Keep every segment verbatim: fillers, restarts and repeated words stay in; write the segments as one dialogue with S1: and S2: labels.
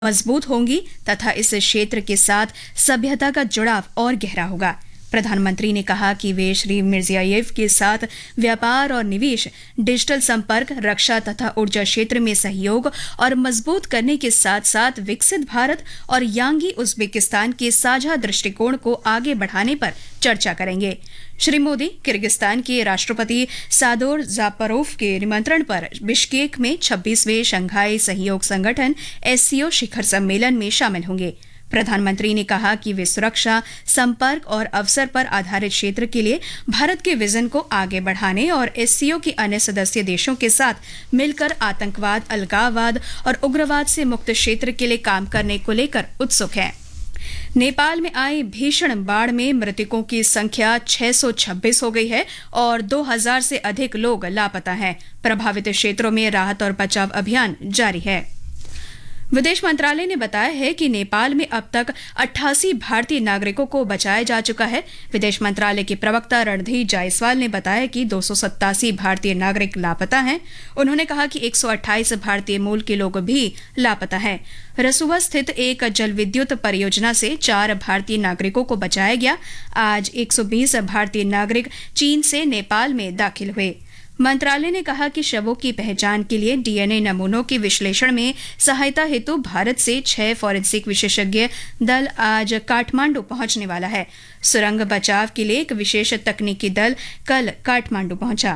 S1: मजबूत होंगी तथा इस क्षेत्र के साथ सभ्यता का जुड़ाव और गहरा होगा। प्रधानमंत्री ने कहा कि वे श्री मिर्जियोयेव के साथ व्यापार और निवेश, डिजिटल संपर्क, रक्षा तथा ऊर्जा क्षेत्र में सहयोग और मजबूत करने के साथ साथ विकसित भारत और यांगी उज्बेकिस्तान के साझा दृष्टिकोण को आगे बढ़ाने पर चर्चा करेंगे। श्री मोदी किर्गिस्तान के राष्ट्रपति सादोर जापरोव के निमंत्रण पर बिश्केक में छब्बीसवें शंघाई सहयोग संगठन एससीओ शिखर सम्मेलन में शामिल होंगे। प्रधानमंत्री ने कहा कि वे सुरक्षा, संपर्क और अवसर पर आधारित क्षेत्र के लिए भारत के विजन को आगे बढ़ाने और एससीओ के अन्य सदस्य देशों के साथ मिलकर आतंकवाद, अलगाववाद और उग्रवाद से मुक्त क्षेत्र के लिए काम करने को लेकर उत्सुक हैं। नेपाल में आई भीषण बाढ़ में मृतकों की संख्या छह सौ छब्बीस हो गई है और दो हज़ार से अधिक लोग लापता हैं। प्रभावित क्षेत्रों में राहत और बचाव अभियान जारी है। विदेश मंत्रालय ने बताया है कि नेपाल में अब तक अट्ठासी भारतीय नागरिकों को बचाया जा चुका है। विदेश मंत्रालय के प्रवक्ता रणधीर जायसवाल ने बताया कि दो सौ सत्तासी भारतीय नागरिक लापता हैं। उन्होंने कहा कि एक सौ अट्ठाईस भारतीय मूल के लोग भी लापता हैं। रसुआ स्थित एक जल विद्युत परियोजना से चार भारतीय नागरिकों को बचाया गया। आज एक सौ बीस भारतीय नागरिक चीन से नेपाल में दाखिल हुए। मंत्रालय ने कहा कि शवों की पहचान के लिए डीएनए नमूनों के विश्लेषण में सहायता हेतु भारत से छह फॉरेंसिक विशेषज्ञ दल आज काठमांडू पहुंचने वाला है। सुरंग बचाव के लिए एक विशेष तकनीकी दल कल काठमांडू पहुंचा।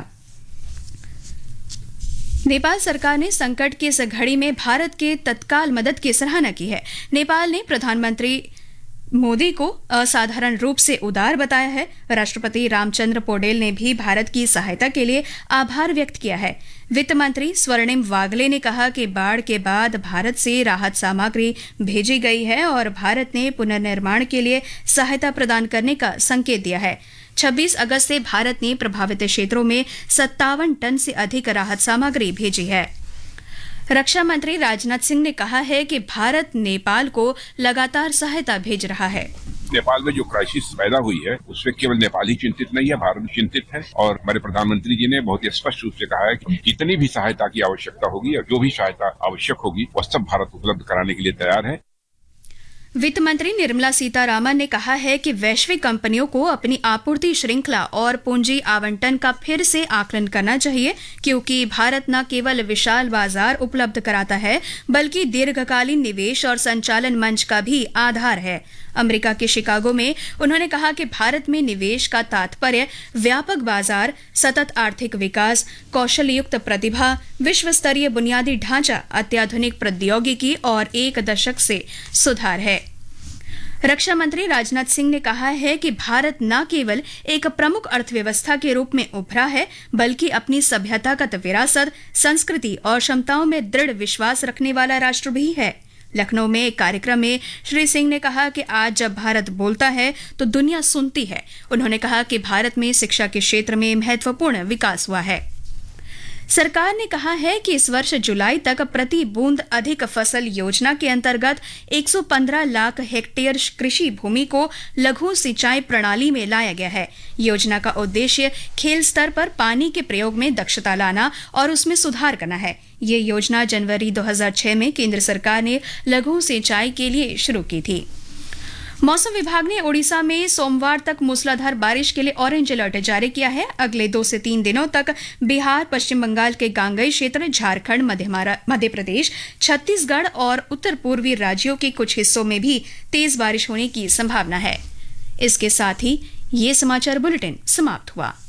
S1: नेपाल सरकार ने संकट की इस घड़ी में भारत के तत्काल मदद की सराहना की है। नेपाल ने प्रधानमंत्री मोदी को असाधारण रूप से उदार बताया है। राष्ट्रपति रामचंद्र पौडेल ने भी भारत की सहायता के लिए आभार व्यक्त किया है। वित्त मंत्री स्वर्णिम वागले ने कहा कि बाढ़ के बाद भारत से राहत सामग्री भेजी गई है और भारत ने पुनर्निर्माण के लिए सहायता प्रदान करने का संकेत दिया है। छब्बीस अगस्त से भारत ने प्रभावित क्षेत्रों में सत्तावन टन से अधिक राहत सामग्री भेजी है। रक्षा मंत्री राजनाथ सिंह ने कहा है कि भारत नेपाल को लगातार सहायता भेज रहा है।
S2: नेपाल में जो क्राइसिस पैदा हुई है उससे केवल नेपाल ही चिंतित नहीं है, भारत भी चिंतित है और हमारे प्रधानमंत्री जी ने बहुत ही स्पष्ट रूप से कहा है कि जितनी भी सहायता की आवश्यकता होगी और जो भी सहायता आवश्यक होगी वह सब भारत उपलब्ध कराने के लिए तैयार है।
S1: वित्त मंत्री निर्मला सीतारामन ने कहा है कि वैश्विक कंपनियों को अपनी आपूर्ति श्रृंखला और पूंजी आवंटन का फिर से आकलन करना चाहिए, क्योंकि भारत न केवल विशाल बाजार उपलब्ध कराता है बल्कि दीर्घकालीन निवेश और संचालन मंच का भी आधार है। अमेरिका के शिकागो में उन्होंने कहा कि भारत में निवेश का तात्पर्य व्यापक बाजार, सतत आर्थिक विकास, कौशलयुक्त प्रतिभा, विश्व स्तरीय बुनियादी ढांचा, अत्याधुनिक प्रौद्योगिकी और एक दशक से सुधार है। रक्षा मंत्री राजनाथ सिंह ने कहा है कि भारत न केवल एक प्रमुख अर्थव्यवस्था के रूप में उभरा है बल्कि अपनी सभ्यतागत विरासत, संस्कृति और क्षमताओं में दृढ़ विश्वास रखने वाला राष्ट्र भी है। लखनऊ में एक कार्यक्रम में श्री सिंह ने कहा कि आज जब भारत बोलता है तो दुनिया सुनती है। उन्होंने कहा कि भारत में शिक्षा के क्षेत्र में महत्वपूर्ण विकास हुआ है। सरकार ने कहा है कि इस वर्ष जुलाई तक प्रति बूंद अधिक फसल योजना के अंतर्गत एक सौ पंद्रह लाख हेक्टेयर कृषि भूमि को लघु सिंचाई प्रणाली में लाया गया है। योजना का उद्देश्य खेल स्तर पर पानी के प्रयोग में दक्षता लाना और उसमें सुधार करना है। ये योजना जनवरी दो हज़ार छह में केंद्र सरकार ने लघु सिंचाई के लिए शुरू की थी। मौसम विभाग ने ओडिशा में सोमवार तक मूसलाधार बारिश के लिए ऑरेंज अलर्ट जारी किया है। अगले दो से तीन दिनों तक बिहार, पश्चिम बंगाल के गांगेय क्षेत्र, झारखंड, मध्य प्रदेश, छत्तीसगढ़ और उत्तर पूर्वी राज्यों के कुछ हिस्सों में भी तेज बारिश होने की संभावना है। इसके साथ ही ये समाचार बुलेटिन समाप्त हुआ।